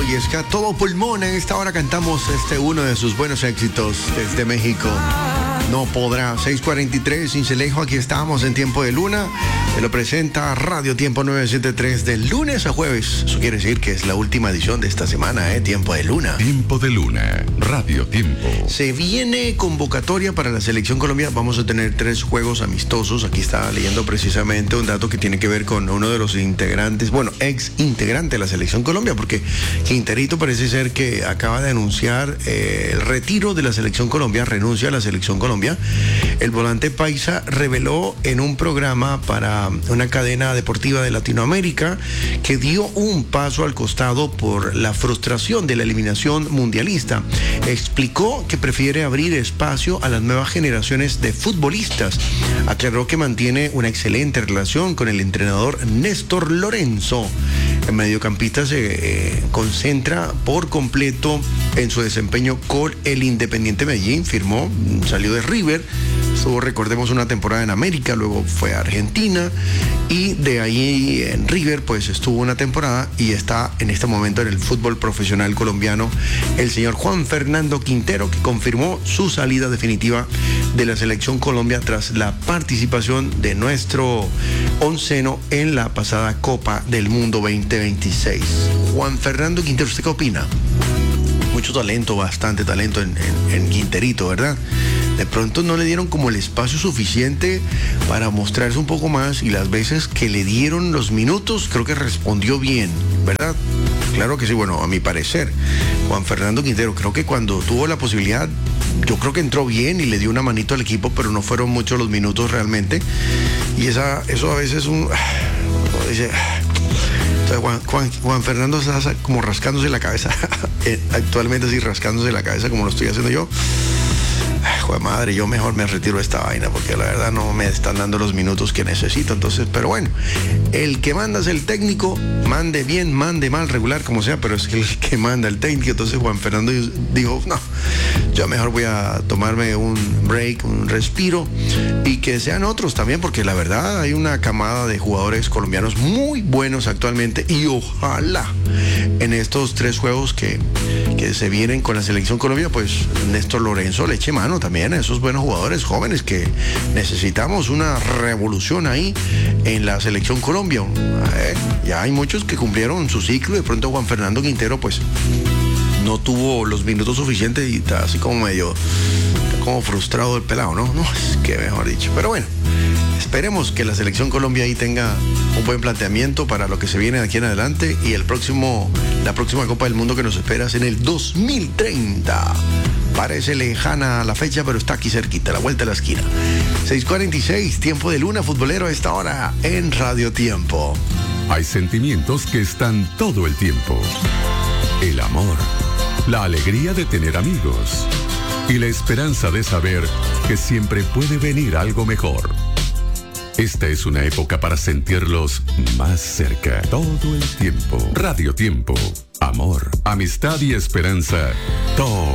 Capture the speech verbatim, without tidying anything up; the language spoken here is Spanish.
y es que a todo pulmón en esta hora cantamos este uno de sus buenos éxitos desde México. No podrá. seis cuarenta y tres, Cincelejo, aquí estamos en Tiempo de Luna. Se lo presenta Radio Tiempo novecientos setenta y tres de lunes a jueves. Eso quiere decir que es la última edición de esta semana, ¿eh? Tiempo de Luna. Tiempo de Luna, Radio Tiempo. Se viene convocatoria para la Selección Colombia. Vamos a tener tres juegos amistosos. Aquí está leyendo precisamente un dato que tiene que ver con uno de los integrantes, bueno, ex integrante de la Selección Colombia, porque Quinterito parece ser que acaba de anunciar eh, el retiro de la Selección Colombia, renuncia a la Selección Colombia. El volante paisa reveló en un programa para una cadena deportiva de Latinoamérica que dio un paso al costado por la frustración de la eliminación mundialista. Explicó que prefiere abrir espacio a las nuevas generaciones de futbolistas. Aclaró que mantiene una excelente relación con el entrenador Néstor Lorenzo. El mediocampista se eh, concentra por completo en su desempeño con el Independiente Medellín. Firmó, salió de River, estuvo, recordemos, una temporada en América, luego fue a Argentina y de ahí en River pues estuvo una temporada y está en este momento en el fútbol profesional colombiano el señor Juan Fernando Quintero, que confirmó su salida definitiva de la Selección Colombia tras la participación de nuestro onceno en la pasada Copa del Mundo veinte veintiséis. Juan Fernando Quintero, ¿usted qué opina? Mucho talento, bastante talento en, en, en Quinterito, ¿verdad? De pronto no le dieron como el espacio suficiente para mostrarse un poco más y las veces que le dieron los minutos creo que respondió bien, ¿verdad? Claro que sí, bueno, a mi parecer, Juan Fernando Quintero, creo que cuando tuvo la posibilidad, yo creo que entró bien y le dio una manito al equipo, pero no fueron muchos los minutos realmente. Y esa, eso a veces un... dice, Juan, Juan, Juan Fernando está como rascándose la cabeza, actualmente así rascándose la cabeza como lo estoy haciendo yo. Joder, madre, yo mejor me retiro de esta vaina porque la verdad no me están dando los minutos que necesito. Entonces, pero bueno, el que manda es el técnico, mande bien, mande mal, regular, como sea, pero es el que manda el técnico. Entonces Juan Fernando dijo, no, yo mejor voy a tomarme un break, un respiro y que sean otros también, porque la verdad hay una camada de jugadores colombianos muy buenos actualmente y ojalá en estos tres juegos que, que se vienen con la Selección Colombia, pues Néstor Lorenzo le eche mano también a esos buenos jugadores jóvenes que necesitamos una revolución ahí en la Selección Colombia. Eh, ya hay muchos que cumplieron su ciclo, de pronto Juan Fernando Quintero pues no tuvo los minutos suficientes y está así como medio como frustrado el pelado, ¿no? No, es que mejor dicho, pero bueno, esperemos que la Selección Colombia ahí tenga un buen planteamiento para lo que se viene de aquí en adelante y el próximo, la próxima Copa del Mundo que nos espera es en el dos mil treinta. Parece lejana la fecha, pero está aquí cerquita, a la vuelta de la esquina. seis cuarenta y seis, Tiempo de Luna futbolero a esta hora en Radio Tiempo. Hay sentimientos que están todo el tiempo. El amor, la alegría de tener amigos y la esperanza de saber que siempre puede venir algo mejor. Esta es una época para sentirlos más cerca todo el tiempo. Radio Tiempo, amor, amistad y esperanza todo